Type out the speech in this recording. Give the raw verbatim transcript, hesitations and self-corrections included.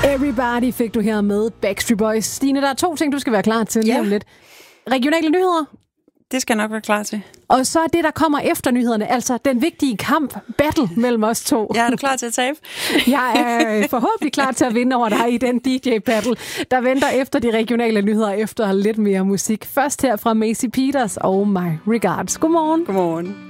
Everybody fik du her med Backstreet Boys. Stine, der er to ting, du skal være klar til lige Ja. om lidt. Regionale nyheder. Det skal jeg nok være klar til. Og så er det, der kommer efter nyhederne, altså den vigtige kamp, battle mellem os to. Ja, er du klar til at tabe? Jeg er forhåbentlig klar til at vinde over dig i den D J-battle, der venter efter de regionale nyheder, efter lidt mere musik. Først her fra Macy Peters og My Regards. Godmorgen. Godmorgen.